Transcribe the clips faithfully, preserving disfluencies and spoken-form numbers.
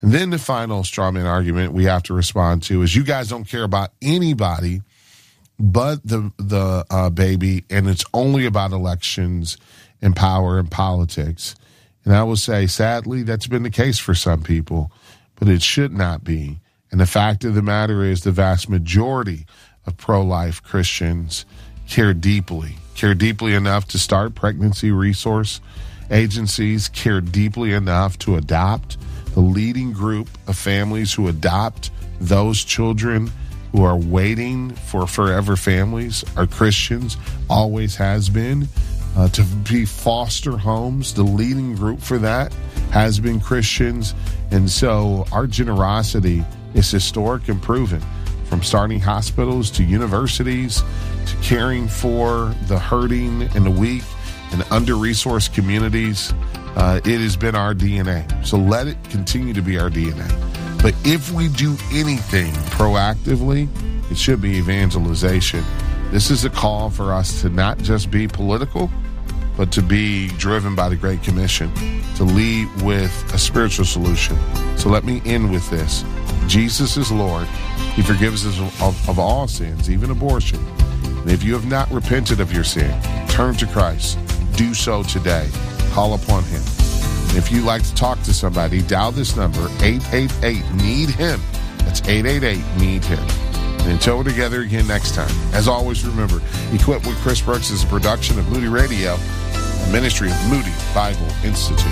And then the final straw man argument we have to respond to is you guys don't care about anybody but the the uh, baby, and it's only about elections and power and politics. And I will say, sadly, that's been the case for some people, but it should not be. And the fact of the matter is the vast majority of pro-life Christians care deeply, care deeply enough to start pregnancy resource agencies, care deeply enough to adopt. The leading group of families who adopt those children who are waiting for forever families are Christians, always has been. Uh, to be foster homes, the leading group for that has been Christians. And so our generosity is historic and proven, from starting hospitals to universities to caring for the hurting and the weak and under-resourced communities. Uh, it has been our D N A. So let it continue to be our D N A. But if we do anything proactively, it should be evangelization. This is a call for us to not just be political, but to be driven by the Great Commission, to lead with a spiritual solution. So let me end with this. Jesus is Lord. He forgives us of, of all sins, even abortion. And if you have not repented of your sin, turn to Christ. Do so today. Call upon him. And if you'd like to talk to somebody, dial this number, eight eight eight, need him. That's eight eight eight, need him. And until we're together again next time, as always, remember, Equipped with Chris Brooks is a production of Moody Radio, a ministry of Moody Bible Institute.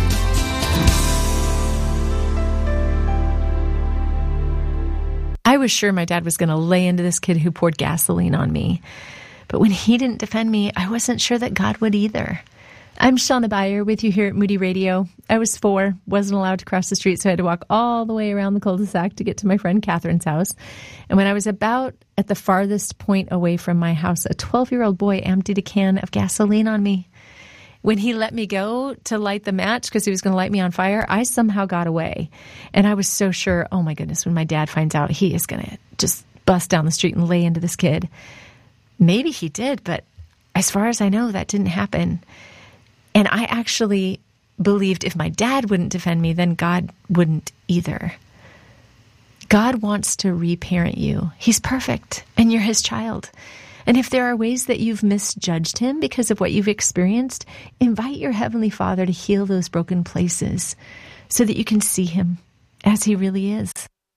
I was sure my dad was going to lay into this kid who poured gasoline on me. But when he didn't defend me, I wasn't sure that God would either. I'm Shauna Beyer with you here at Moody Radio. I was four, wasn't allowed to cross the street, so I had to walk all the way around the cul-de-sac to get to my friend Catherine's house. And when I was about at the farthest point away from my house, a twelve-year-old boy emptied a can of gasoline on me. When he let me go to light the match because he was going to light me on fire, I somehow got away. And I was so sure, oh my goodness, when my dad finds out, he is going to just bust down the street and lay into this kid. Maybe he did, but as far as I know, that didn't happen. And I actually believed if my dad wouldn't defend me, then God wouldn't either. God wants to reparent you. He's perfect, and you're his child. And if there are ways that you've misjudged him because of what you've experienced, invite your Heavenly Father to heal those broken places so that you can see him as he really is.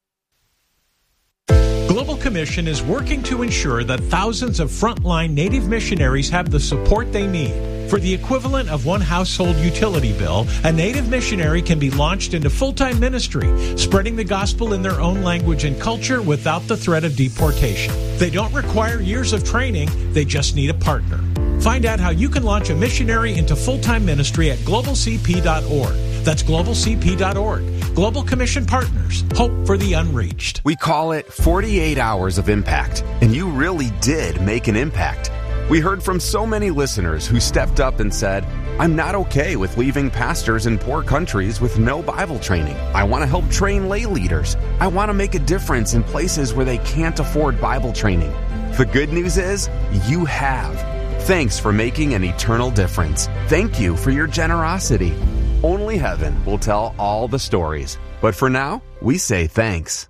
Global Commission is working to ensure that thousands of frontline Native missionaries have the support they need. For the equivalent of one household utility bill, a Native missionary can be launched into full-time ministry, spreading the gospel in their own language and culture without the threat of deportation. They don't require years of training, they just need a partner. Find out how you can launch a missionary into full-time ministry at global c p dot org. That's global c p dot org. Global Commission Partners. Hope for the unreached. We call it forty-eight hours of impact, and you really did make an impact. We heard from so many listeners who stepped up and said, I'm not okay with leaving pastors in poor countries with no Bible training. I want to help train lay leaders. I want to make a difference in places where they can't afford Bible training. The good news is, you have. Thanks for making an eternal difference. Thank you for your generosity. Only heaven will tell all the stories. But for now, we say thanks.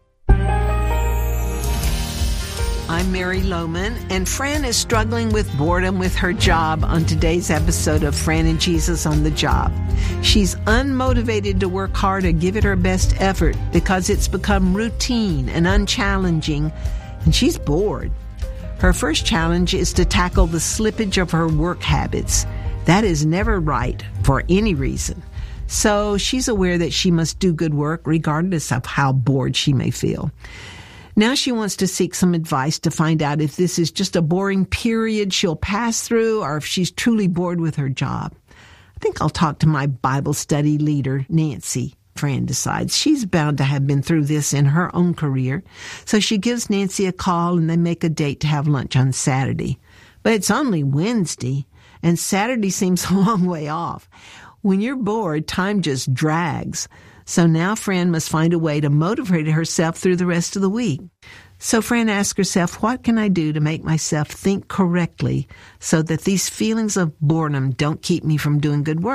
I'm Mary Lohman, and Fran is struggling with boredom with her job on today's episode of Fran and Jesus on the Job. She's unmotivated to work hard or give it her best effort because it's become routine and unchallenging, and she's bored. Her first challenge is to tackle the slippage of her work habits. That is never right for any reason. So she's aware that she must do good work regardless of how bored she may feel. Now she wants to seek some advice to find out if this is just a boring period she'll pass through or if she's truly bored with her job. I think I'll talk to my Bible study leader, Nancy. Fran decides she's bound to have been through this in her own career. So she gives Nancy a call and they make a date to have lunch on Saturday. But it's only Wednesday, and Saturday seems a long way off. When you're bored, time just drags. So now Fran must find a way to motivate herself through the rest of the week. So Fran asks herself, what can I do to make myself think correctly so that these feelings of boredom don't keep me from doing good work?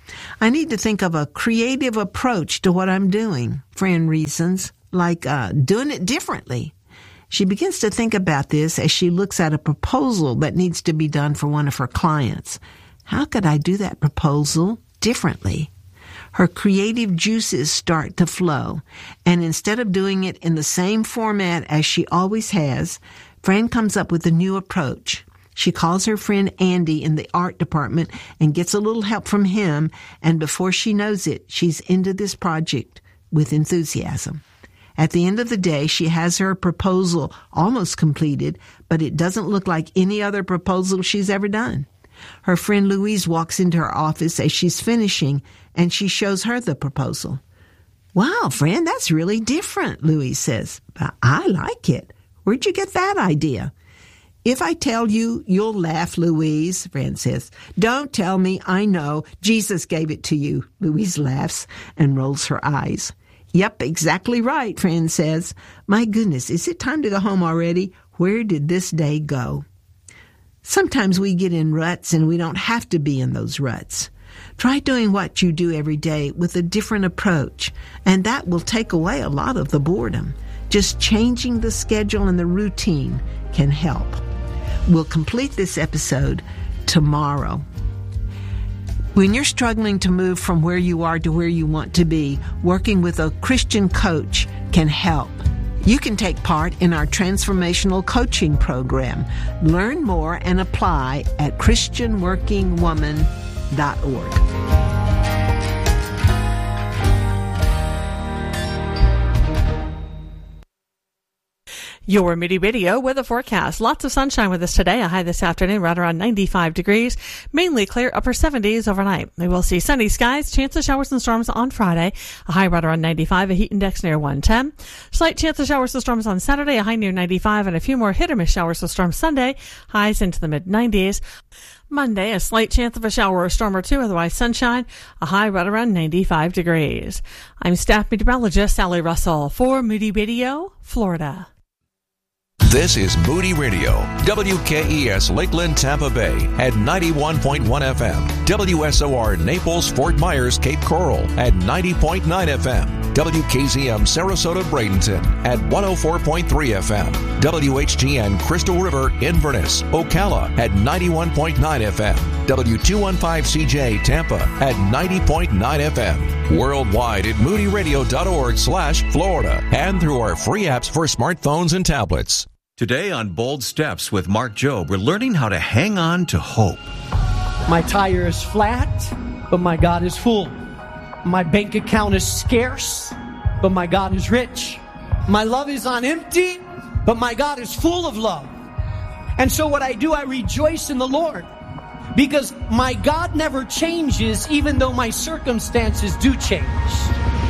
I need to think of a creative approach to what I'm doing, Fran reasons, like uh, doing it differently. She begins to think about this as she looks at a proposal that needs to be done for one of her clients. How could I do that proposal differently? Her creative juices start to flow, and instead of doing it in the same format as she always has, Fran comes up with a new approach. She calls her friend Andy in the art department and gets a little help from him, and before she knows it, she's into this project with enthusiasm. At the end of the day, she has her proposal almost completed, but it doesn't look like any other proposal she's ever done. Her friend Louise walks into her office as she's finishing, and she shows her the proposal. "Wow, friend, that's really different," Louise says. "But I like it. Where'd you get that idea?" "If I tell you, you'll laugh, Louise," Fran says. "Don't tell me, I know. Jesus gave it to you." Louise laughs and rolls her eyes. "Yep, exactly right," Fran says. "My goodness, is it time to go home already? Where did this day go?" Sometimes we get in ruts and we don't have to be in those ruts. Try doing what you do every day with a different approach, and that will take away a lot of the boredom. Just changing the schedule and the routine can help. We'll complete this episode tomorrow. When you're struggling to move from where you are to where you want to be, working with a Christian coach can help. You can take part in our transformational coaching program. Learn more and apply at christian working woman dot org. Your Moody Radio weather forecast. Lots of sunshine with us today. A high this afternoon right around ninety-five degrees. Mainly clear, upper seventies overnight. We will see sunny skies, chance of showers and storms on Friday. A high right around ninety-five, a heat index near one ten. Slight chance of showers and storms on Saturday, a high near ninety-five, and a few more hit or miss showers and storms Sunday. Highs into the mid nineties. Monday, a slight chance of a shower or storm or two, otherwise sunshine, a high right around ninety-five degrees. I'm staff meteorologist Sally Russell for Moody Radio, Florida. This is Moody Radio, W K E S Lakeland, Tampa Bay at ninety-one point one F M, W S O R Naples, Fort Myers, Cape Coral at ninety point nine F M, W K Z M Sarasota, Bradenton at one oh four point three F M, W H G N Crystal River, Inverness, Ocala at ninety-one point nine F M, W two fifteen C J Tampa at ninety point nine F M, worldwide at moody radio dot org slash Florida, and through our free apps for smartphones and tablets. Today on Bold Steps with Mark Jobe, we're learning how to hang on to hope. My tire is flat, but my God is full. My bank account is scarce, but my God is rich. My love is on empty, but my God is full of love. And so what I do, I rejoice in the Lord, because my God never changes even though my circumstances do change.